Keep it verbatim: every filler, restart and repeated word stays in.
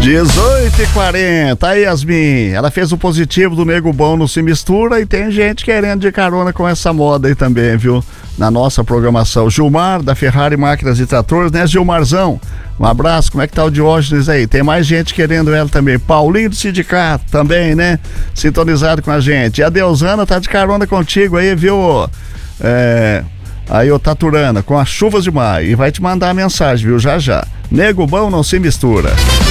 dezoito e quarenta, aí Yasmin, ela fez o positivo do Nego Bom no Se Mistura e tem gente querendo de carona com essa moda aí também, viu? Na nossa programação. Gilmar, da Ferrari Máquinas e Tratores, né, Gilmarzão? Um abraço, como é que tá o Diógenes aí? Tem mais gente querendo ela também. Paulinho do Sindicato também, né? Sintonizado com a gente. E a Deusana tá de carona contigo aí, viu? É... Aí, ô Taturana, com as chuvas de maio. E vai te mandar a mensagem, viu? Já já. Nego Bom não se mistura.